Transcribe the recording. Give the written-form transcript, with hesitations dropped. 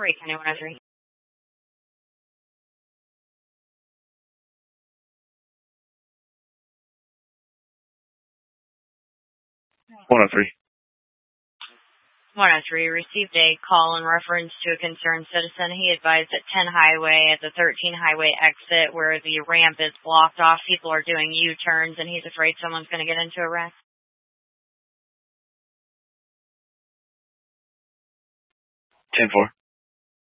Ray County 103. 103. 103 received a call in reference to a concerned citizen. He advised at 10 Highway at the 13 Highway exit where the ramp is blocked off. People are doing U-turns, and he's afraid someone's going to get into a wreck. 10-4.